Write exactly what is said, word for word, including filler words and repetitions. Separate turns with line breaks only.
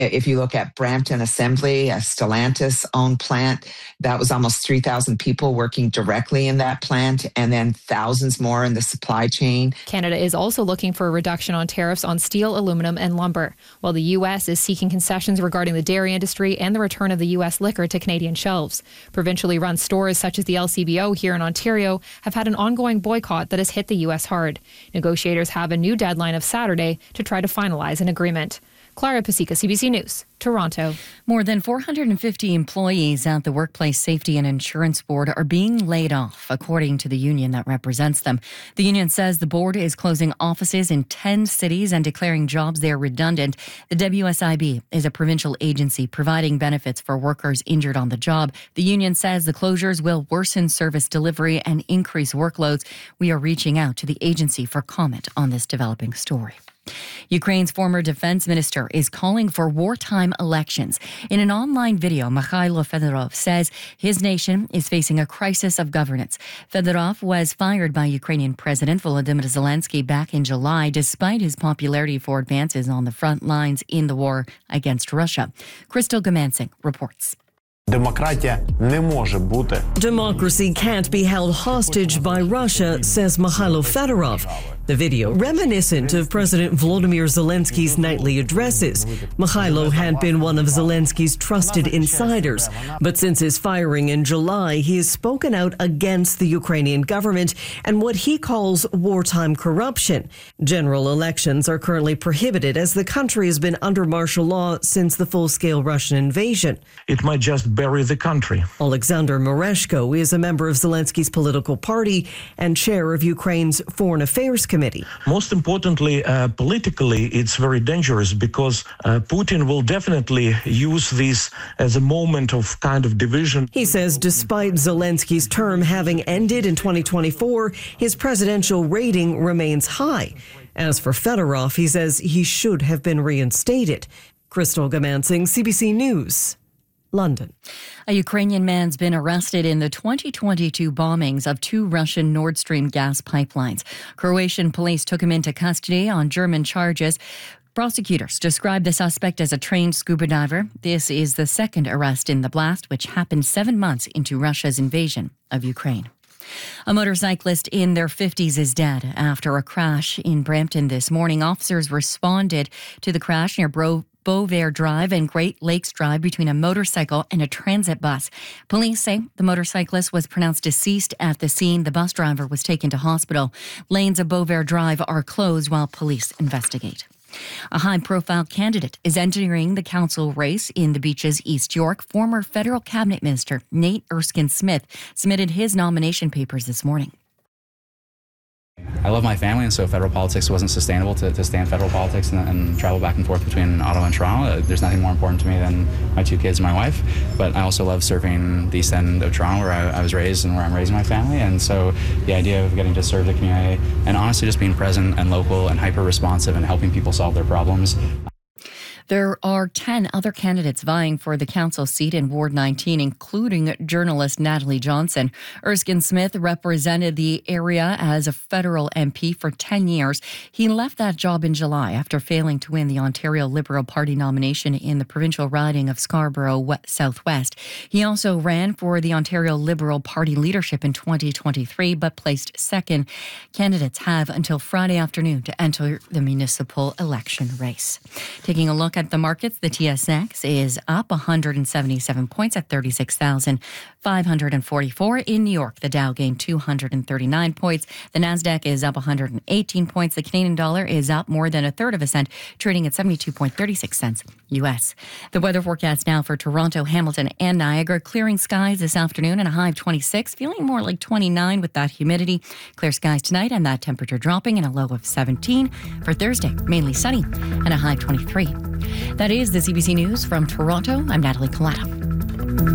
If you look at Brampton Assembly, a Stellantis-owned plant, that was almost three thousand people working directly in that plant, and then thousands more in the supply chain.
Canada is also looking for a reduction on tariffs on steel, aluminum, and lumber, while the U S is seeking concessions regarding the dairy industry and the return of the U S liquor to Canadian shelves. Provincially run stores such as the L C B O here in Ontario have had an ongoing boycott that has hit the U S hard. Negotiators have a new deadline of Saturday to try to finalize an agreement. Clara Pasica, C B C News, Toronto.
More than four hundred fifty employees at the Workplace Safety and Insurance Board are being laid off, according to the union that represents them. The union says the board is closing offices in ten cities and declaring jobs there redundant. The W S I B is a provincial agency providing benefits for workers injured on the job. The union says the closures will worsen service delivery and increase workloads. We are reaching out to the agency for comment on this developing story. Ukraine's former defense minister is calling for wartime elections. In an online video, Mikhailo Fedorov says his nation is facing a crisis of governance. Fedorov was fired by Ukrainian President Volodymyr Zelensky back in July, despite his popularity for advances on the front lines in the war against Russia. Crystal Gamansing reports.
Democracy can't be held hostage by Russia, says Mikhailo Fedorov. The video reminiscent of President Volodymyr Zelensky's nightly addresses. Mikhailo had been one of Zelensky's trusted insiders, but since his firing in July, he has spoken out against the Ukrainian government and what he calls wartime corruption. General elections are currently prohibited as the country has been under martial law since the full-scale Russian invasion.
It might just bury the country.
Alexander Mereshko is a member of Zelensky's political party and chair of Ukraine's Foreign Affairs Committee.
Most importantly, uh, politically, it's very dangerous because uh, Putin will definitely use this as a moment of kind of division.
He says despite Zelensky's term having ended in twenty twenty-four, his presidential rating remains high. As for Fedorov, he says he should have been reinstated. Crystal Gamansing, C B C News, London.
A Ukrainian man's been arrested in the twenty twenty-two bombings of two Russian Nord Stream gas pipelines. Croatian police took him into custody on German charges. Prosecutors described the suspect as a trained scuba diver. This is the second arrest in the blast, which happened seven months into Russia's invasion of Ukraine. A motorcyclist in their fifties is dead after a crash in Brampton this morning. Officers responded to the crash near Bro. Beauvais Drive and Great Lakes Drive between a motorcycle and a transit bus. Police say the motorcyclist was pronounced deceased at the scene. The bus driver was taken to hospital. Lanes of Beauvais Drive are closed while police investigate. A high-profile candidate is entering the council race in the Beaches, East York. Former federal cabinet minister Nate Erskine Smith submitted his nomination papers this morning.
I love my family, and so federal politics wasn't sustainable to, to stay in federal politics and, and travel back and forth between Ottawa and Toronto. There's nothing more important to me than my two kids and my wife, but I also love serving the east end of Toronto where I, I was raised and where I'm raising my family, and so the idea of getting to serve the community and honestly just being present and local and hyper-responsive and helping people solve their problems.
There are ten other candidates vying for the council seat in Ward nineteen, including journalist Natalie Johnson. Erskine Smith represented the area as a federal M P for ten years. He left that job in July after failing to win the Ontario Liberal Party nomination in the provincial riding of Scarborough Southwest. He also ran for the Ontario Liberal Party leadership in twenty twenty-three, but placed second. Candidates have until Friday afternoon to enter the municipal election race. Taking a look at the markets, the T S X is up one hundred seventy-seven points at thirty-six thousand five hundred forty-four. In New York, the Dow gained two hundred thirty-nine points. The Nasdaq is up one hundred eighteen points. The Canadian dollar is up more than a third of a cent, trading at seventy-two point three six cents U S. The weather forecast now for Toronto, Hamilton, and Niagara. Clearing skies this afternoon and a high of twenty-six, feeling more like twenty-nine with that humidity. Clear skies tonight and that temperature dropping and a low of seventeen. For Thursday, mainly sunny and a high of twenty-three. That is the C B C News from Toronto. I'm Natalie Colletta.